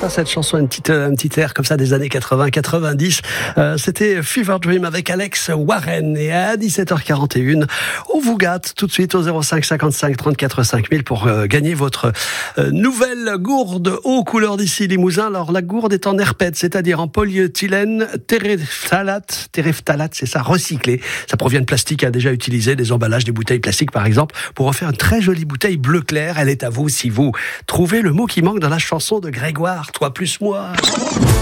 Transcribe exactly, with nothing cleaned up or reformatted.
ça, cette chanson, un petit, un petit air comme ça des années quatre-vingts quatre-vingt-dix. Euh, c'était Fever Dream avec Alex Warren. Et à dix-sept heures quarante et un, on vous gâte tout de suite au zéro cinq cinquante-cinq trente-quatre cinq mille pour euh, gagner votre euh, nouvelle gourde aux couleurs d'ici Limousin. Alors, la gourde est en herpète, c'est-à-dire en polyéthylène terephthalate, terephthalate, c'est ça, recyclé. Ça provient de plastique hein, déjà utilisé, des emballages, des bouteilles plastiques par exemple, pour en faire une très jolie bouteille bleu clair. Elle est à vous si vous trouvez le mot qui manque dans la chanson de Grégoire, toi plus moi.